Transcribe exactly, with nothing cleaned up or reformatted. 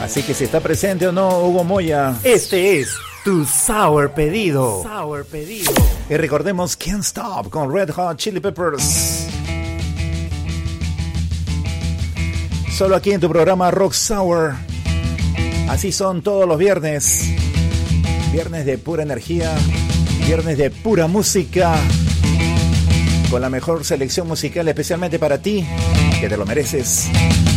Así que si está presente o no Hugo Moya, este es tu Sour Pedido. Sour Pedido. Y recordemos Can't Stop con Red Hot Chili Peppers. Solo aquí en tu programa Rock Sour. Así son todos los viernes. Viernes de pura energía. Viernes de pura música. Con la mejor selección musical especialmente para ti, que te lo mereces.